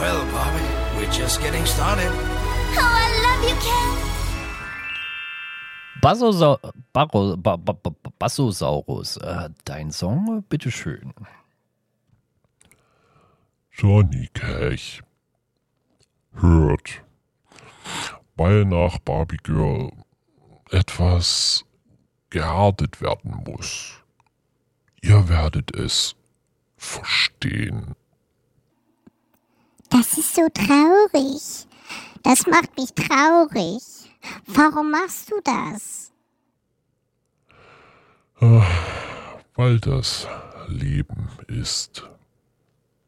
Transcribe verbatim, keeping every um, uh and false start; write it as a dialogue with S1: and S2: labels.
S1: Well, Bobby, we're just getting started.
S2: Oh, I love you, Ken.
S3: Bassosa- Barro- Ba- Ba- Ba- Bassosaurus, äh, dein Song, bitteschön.
S4: Johnny Cash hört, weil nach Barbie Girl etwas gehärtet werden muss. Ihr werdet es verstehen.
S2: Das ist so traurig. Das macht mich traurig. Warum machst du das?
S4: Ah, weil das Leben ist.